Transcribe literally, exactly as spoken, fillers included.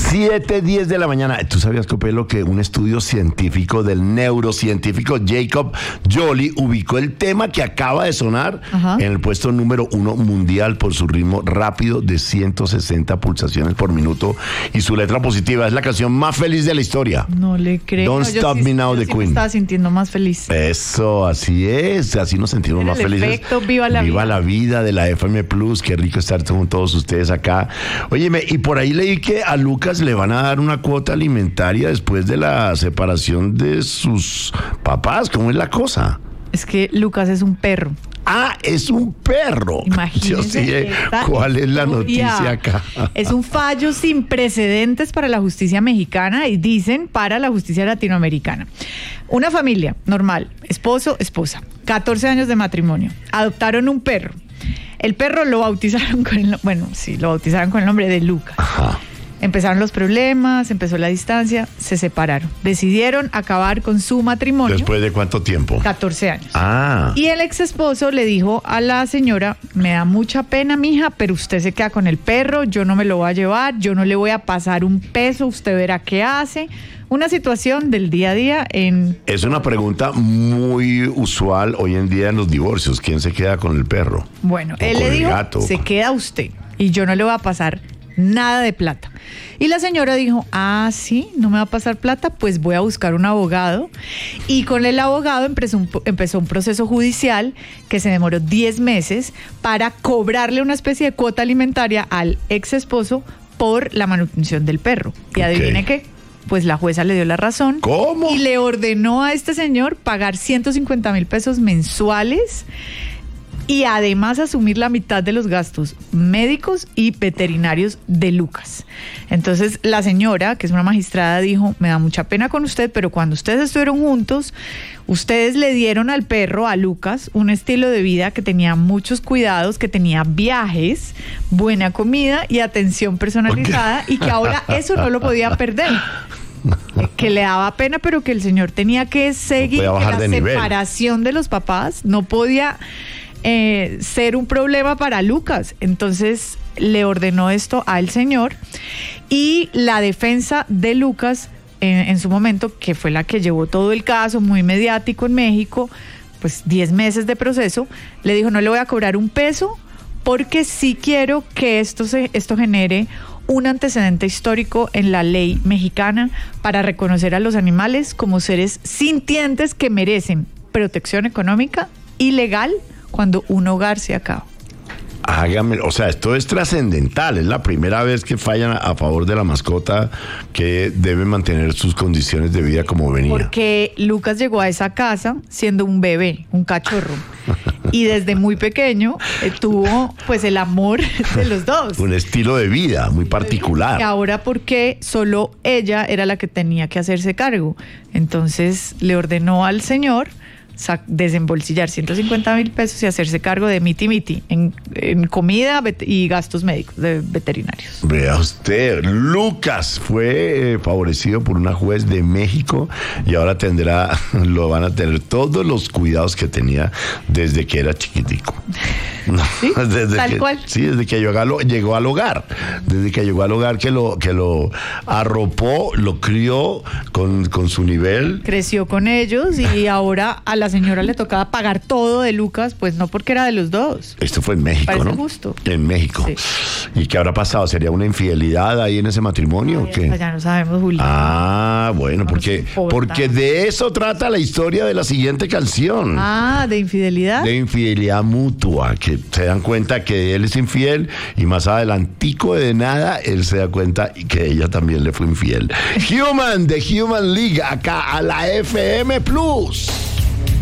siete diez de la mañana. ¿Tú sabías, Copelo, que un estudio científico del neurocientífico Jacob Joly ubicó el tema que acaba de sonar Ajá. en el puesto número uno mundial por su ritmo rápido de ciento sesenta pulsaciones por minuto y su letra positiva? Es la canción más feliz de la historia. No le creo. Don't no, Stop sí, Me Now de sí Queen. Me estaba sintiendo más feliz. Eso, así es. Así nos sentimos Era más el felices. Efecto, viva la viva vida. la vida de la F M Plus. Qué rico estar con todos ustedes acá. Óyeme, y por ahí leí que a Lucas le van a dar una cuota alimentaria después de la separación de sus papás. ¿Cómo es la cosa? Es que Lucas es un perro. Ah, es un perro. Imagínense. Yo sí, eh, ¿cuál es la noticia acá? Es un fallo sin precedentes para la justicia mexicana y dicen para la justicia latinoamericana. Una familia normal, esposo, esposa, catorce años de matrimonio, adoptaron un perro. El perro lo bautizaron con el, bueno, sí, lo bautizaron con el nombre de Lucas. Ajá. Empezaron los problemas, empezó la distancia, se separaron. Decidieron acabar con su matrimonio. ¿Después de cuánto tiempo? catorce años. Ah. Y el ex esposo le dijo a la señora, me da mucha pena, mija, pero usted se queda con el perro, yo no me lo voy a llevar, yo no le voy a pasar un peso, usted verá qué hace. Una situación del día a día en... Es una pregunta muy usual hoy en día en los divorcios. ¿Quién se queda con el perro? Bueno, O él con le el dijo, gato. se queda usted y yo no le voy a pasar nada de plata. Y la señora dijo, ah, sí, no me va a pasar plata, pues voy a buscar un abogado. Y con el abogado empezó un, empezó un proceso judicial que se demoró diez meses para cobrarle una especie de cuota alimentaria al ex esposo por la manutención del perro. Y adivine Okay. qué, pues la jueza le dio la razón. ¿Cómo? Y le ordenó a este señor pagar ciento cincuenta mil pesos mensuales y además asumir la mitad de los gastos médicos y veterinarios de Lucas. Entonces la señora, que es una magistrada, dijo, me da mucha pena con usted, pero cuando ustedes estuvieron juntos, ustedes le dieron al perro, a Lucas, un estilo de vida que tenía muchos cuidados, que tenía viajes, buena comida y atención personalizada, okay. Y que ahora eso no lo podía perder. Que le daba pena, pero que el señor tenía que seguir no la de separación nivel. de los papás, no podía... Eh, ser un problema para Lucas. Entonces le ordenó esto al señor y la defensa de Lucas en, en su momento, que fue la que llevó todo el caso, muy mediático en México, pues diez meses de proceso, le dijo, no le voy a cobrar un peso porque sí quiero que esto, se, esto genere un antecedente histórico en la ley mexicana para reconocer a los animales como seres sintientes que merecen protección económica y legal cuando un hogar se acaba. Hágame, o sea, esto es trascendental, es la primera vez que fallan a favor de la mascota que debe mantener sus condiciones de vida como venía. Porque Lucas llegó a esa casa siendo un bebé, un cachorro, y desde muy pequeño eh, tuvo pues el amor de los dos. Un estilo de vida muy particular. Y ahora porque solo ella era la que tenía que hacerse cargo, entonces le ordenó al señor desembolsillar ciento cincuenta mil pesos y hacerse cargo de miti miti en, en comida y gastos médicos de veterinarios. Vea usted, Lucas fue eh, favorecido por una juez de México y ahora tendrá, lo van a tener todos los cuidados que tenía desde que era chiquitico. No, ¿Sí? desde Tal que, cual. Sí, desde que llegó al, llegó al hogar, desde que llegó al hogar que lo, que lo arropó, lo crió con, con su nivel. Creció con ellos y ahora a la señora le tocaba pagar todo de Lucas, pues no porque era de los dos. Esto fue en México, Parece ¿no? justo. En México. Sí. ¿Y qué habrá pasado? ¿Sería una infidelidad ahí en ese matrimonio o qué? Ya no sabemos, Julio. Ah, bueno, No porque, nos importa. porque de eso trata la historia de la siguiente canción. Ah, ¿de infidelidad? De infidelidad mutua, que se dan cuenta que él es infiel y más adelantico de nada, él se da cuenta que ella también le fue infiel. Human, de Human League, acá a la F M Plus.